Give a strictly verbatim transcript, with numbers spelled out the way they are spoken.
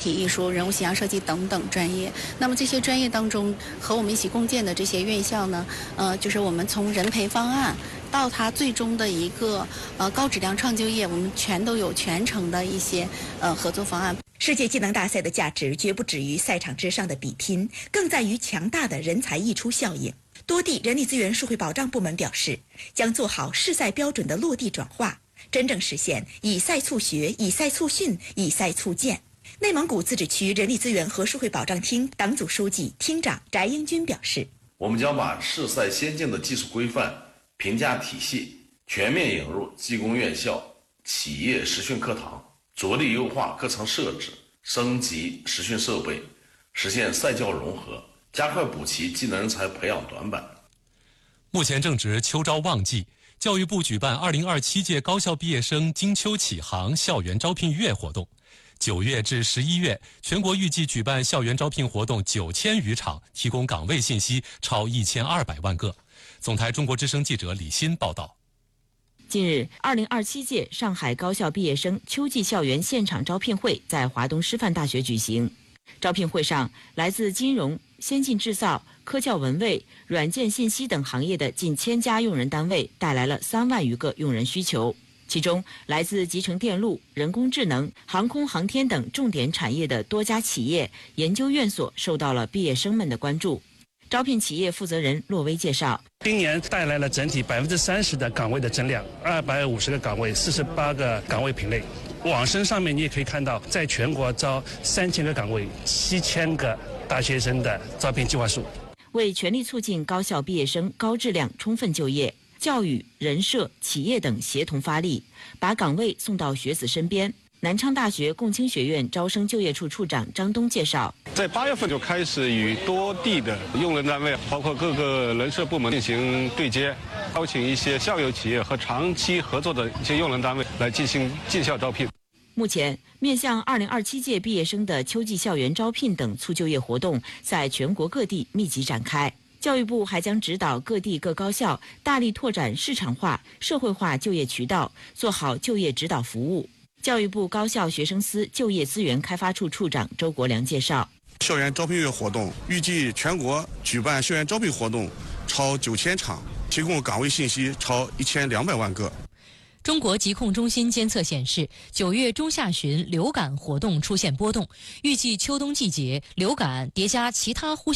体艺术、人物形象设计等等专业。那么这些专业当中，和我们一起共建的这些院校呢，呃，就是我们从人培方案到它最终的一个呃高质量创就业，我们全都有全程的一些呃合作方案。 世界技能大赛的价值绝不止于赛场之上的比拼，更在于强大的人才溢出效应。多地人力资源社会保障部门表示，将做好市赛标准的落地转化，真正实现以赛促学、以赛促训、以赛促建。内蒙古自治区人力资源和社会保障厅党组书记、厅长翟英军表示， 我们将把市赛先进的技术规范、评价体系全面引入技工院校、企业实训课堂，着力优化课程设置，升级实训设备，实现赛教融合，加快补齐技能人才培养短板。 目前正值秋招旺季，教育部举办二零二七届高校毕业生金秋启航校园招聘月活动。九月至十一月，全国预计举办校园招聘活动九千余场，提供岗位信息超一千二百万个。总台中国之声记者李欣报道。 近日，二零二七届上海高校毕业生秋季校园现场招聘会在华东师范大学举行。招聘会上，来自金融、先进制造、科教文卫、软件信息等行业的近千家用人单位带来了三万余个用人需求。其中，来自集成电路、人工智能、航空航天等重点产业的多家企业、研究院所受到了毕业生们的关注。招聘企业负责人骆威介绍， 今年带来了整体百分之三十的岗位的增量，二百五十个岗位，四十八个岗位品类。网申上面你也可以看到，在全国招三千个岗位，七千个大学生的招聘计划数。 为全力促进高校毕业生高质量充分就业，教育、人社、企业等协同发力，把岗位送到学子身边。南昌大学共青学院招生就业处处长张东介绍， 在八月份就开始与多地的用人单位，包括各个人社部门进行对接，邀请一些校友企业和长期合作的一些用人单位来进行进校招聘。 目前，面向二零二七届毕业生的秋季校园招聘等促就业活动在全国各地密集展开。教育部还将指导各地各高校大力拓展市场化、社会化就业渠道，做好就业指导服务。教育部高校学生司就业资源开发处处长周国良介绍， 校园招聘月活动预计全国举办校园招聘活动超九千场，提供岗位信息超一千两百万个。 中国疾控中心监测显示，九月中下旬流感活动出现波动，预计秋冬季节流感叠加其他呼吸